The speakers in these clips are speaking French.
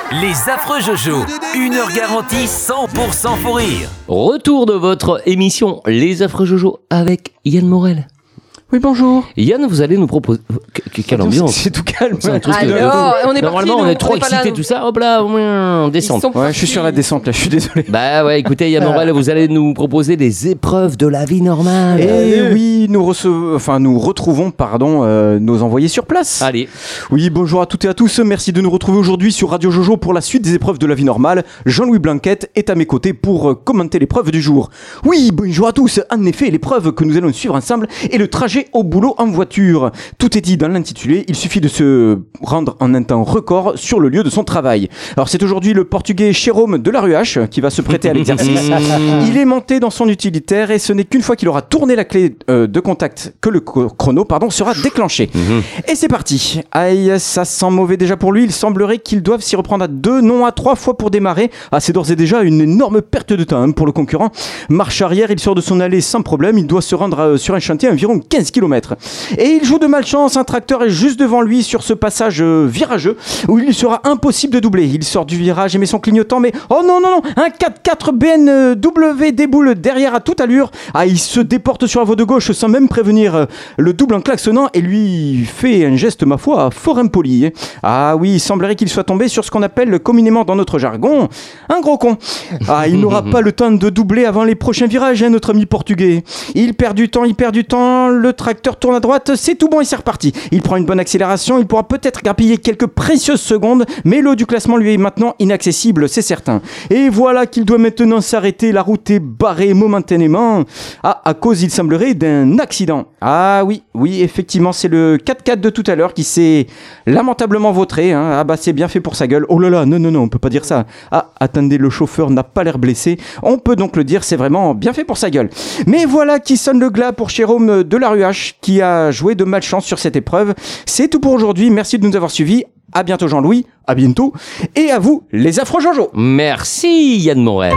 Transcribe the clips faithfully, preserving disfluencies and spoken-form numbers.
Les affreux Jojo, une heure garantie cent pour cent fou rire. Retour de votre émission Les affreux Jojo avec Yann Morel. Oui, bonjour. Yann, vous allez nous proposer... Que- Quelle ambiance. C'est tout calme. C'est un truc de- Alors, on est Normalement, parti, on nous, est trop on est pas excités, là. tout ça. Hop là, on descend. Ils sont Ouais, je partis. suis sur la descente là, je suis désolé. Bah ouais, écoutez, Yann Morel, vous allez nous proposer des épreuves de la vie normale. Et oui, nous, recevons, enfin, nous retrouvons pardon, euh, nos envoyés sur place. Allez. Oui, bonjour à toutes et à tous. Merci de nous retrouver aujourd'hui sur Radio Jojo pour la suite des épreuves de la vie normale. Jean-Louis Blanquette est à mes côtés pour euh, commenter l'épreuve du jour. Oui, bonjour à tous. En effet, l'épreuve que nous allons suivre ensemble est le trajet au boulot en voiture. Tout est dit dans l'intitulé. Il suffit de se rendre en un temps record sur le lieu de son travail. Alors, c'est aujourd'hui le portugais Jérôme de la Ruache qui va se prêter à l'exercice. Il est monté dans son utilitaire et ce n'est qu'une fois qu'il aura tourné la clé euh, de contact que le co- chrono pardon, sera déclenché. Et c'est parti. Aïe, ça sent mauvais déjà pour lui. Il semblerait qu'ils doivent s'y reprendre à deux, non à trois fois pour démarrer. Ah, c'est d'ores et déjà une énorme perte de temps hein, pour le concurrent. Marche arrière, il sort de son allée sans problème. Il doit se rendre euh, sur un chantier à environ quinze kilomètres. Et il joue de malchance. Un tracteur est juste devant lui sur ce passage euh, virageux où il lui sera impossible de doubler. Il sort du virage et met son clignotant, mais oh non, non, non, un quatre-quatre B M W déboule derrière à toute allure. Ah, il se déporte sur la voie de gauche sans même prévenir euh, le double en klaxonnant et lui fait un geste, ma foi, fort impoli. hein. Ah oui, il semblerait qu'il soit tombé sur ce qu'on appelle communément dans notre jargon un gros con. Ah, il n'aura pas le temps de doubler avant les prochains virages, hein, notre ami portugais. Il perd du temps, il perd du temps, le tracteur tourne à droite, c'est tout bon et c'est reparti. Il prend une bonne accélération, il pourra peut-être grappiller quelques précieuses secondes, mais le haut du classement lui est maintenant inaccessible, c'est certain. Et voilà qu'il doit maintenant s'arrêter, la route est barrée momentanément. Ah, à cause, il semblerait, d'un accident. Ah oui, oui, effectivement, c'est le quatre-quatre de tout à l'heure qui s'est lamentablement vautré. Hein. Ah bah c'est bien fait pour sa gueule. Oh là là, non, non, non, on peut pas dire ça. Ah, attendez, le chauffeur n'a pas l'air blessé. On peut donc le dire, c'est vraiment bien fait pour sa gueule. Mais voilà qui sonne le glas pour Jérôme de la Ruache, qui a joué de malchance sur cette épreuve. C'est tout pour aujourd'hui. Merci de nous avoir suivis. À bientôt Jean-Louis, à bientôt. Et à vous, les affreux Jojo. Merci Yann Morel.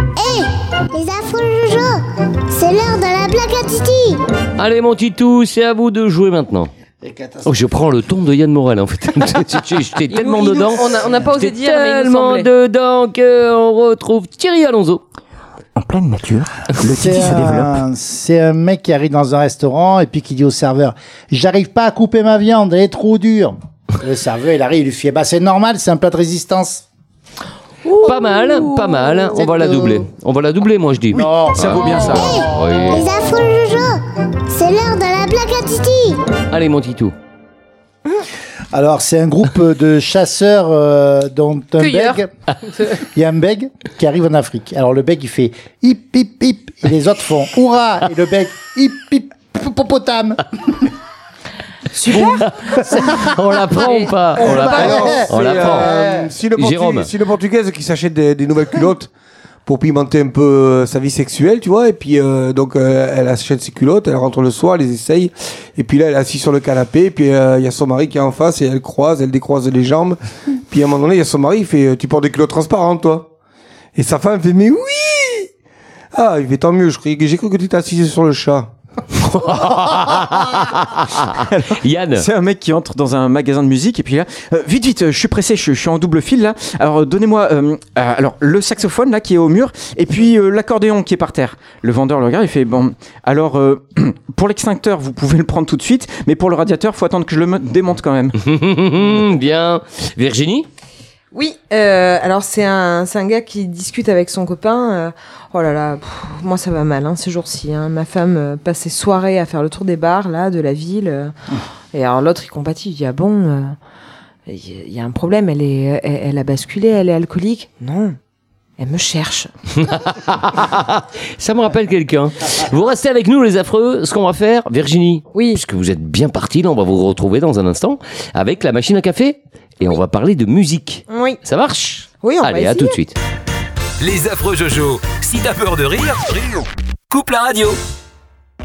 Les affreux Jojo, c'est l'heure de la blague à Titi. Allez mon titou, c'est à vous de jouer maintenant. Oh, je prends le ton de Yann Morel en fait. J'étais tellement Il nous- dedans. On n'a on n'a pas osé J'étais dire, mais il nous tellement semblait. dedans qu'on retrouve Thierry Alonso. En pleine nature, le C'est un, c'est un mec qui arrive dans un restaurant et puis qui dit au serveur « J'arrive pas à couper ma viande, elle est trop dure. » Le serveur, il arrive, il lui fait « Bah c'est normal, c'est un plat de résistance. Pas mal, pas mal. On va la doubler. On va la doubler, moi je dis. Non, ça vaut bien ça. Oui. Les affreux Jojo, c'est l'heure de la blague à Titi. Allez mon titou. » Alors c'est un groupe de chasseurs euh, dont un Cueilleurs. bègue, il y a un bègue qui arrive en Afrique. Alors le bègue il fait « Hip hip hip » et les autres font « Hurrah » et le bègue « Hip hip hippopotame ». On la prend ou pas? On la prend. On la C'est, prend. euh, si, le Portu- Jérôme. si le Portugaise qui s'achète des, des nouvelles culottes pour pimenter un peu euh, sa vie sexuelle, tu vois, et puis euh, donc euh, elle achète ses culottes, elle rentre le soir, elle les essaye, et puis là elle est assise sur le canapé, et puis euh, il y a son mari qui est en face, et elle croise, elle décroise les jambes, puis à un moment donné il y a son mari, il fait « Tu portes des culottes transparentes, toi ?» Et sa femme fait « Mais oui !» Ah, il fait « Tant mieux, je croyais que- j'ai cru que tu étais assise sur le chat. » Yann. C'est un mec qui entre dans un magasin de musique et puis là, euh, vite vite, euh, je suis pressé, je, je suis en double fil là. Alors euh, donnez-moi, euh, euh, alors le saxophone là qui est au mur et puis euh, l'accordéon qui est par terre. Le vendeur le regarde, il fait bon. Alors euh, pour l'extincteur, vous pouvez le prendre tout de suite, mais pour le radiateur, faut attendre que je le me- démonte quand même. Bien. Virginie. Oui, euh, alors c'est un, c'est un gars qui discute avec son copain. euh, oh là là, pff, moi ça va mal hein, ces jours-ci. Hein. Ma femme euh, passe ses soirées à faire le tour des bars là, de la ville. euh, et alors l'autre il compatit, il dit ah bon, euh, il y, y a un problème, elle, est, elle, elle a basculé, elle est alcoolique. Non, elle me cherche. Ça me rappelle quelqu'un. Vous restez avec nous les affreux. Ce qu'on va faire, Virginie. Oui. Puisque vous êtes bien partis, là on va vous retrouver dans un instant avec la machine à café et on va parler de musique. Oui, Ça marche? oui, on va Allez, à essayer. tout de suite. Les affreux Jojo, si t'as peur de rire, coupe la radio.